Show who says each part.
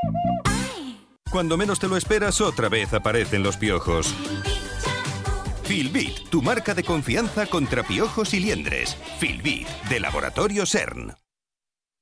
Speaker 1: Cuando menos te lo esperas, otra vez aparecen los piojos. Filbit, tu marca de confianza contra piojos y liendres. Filbit, de Laboratorio CERN.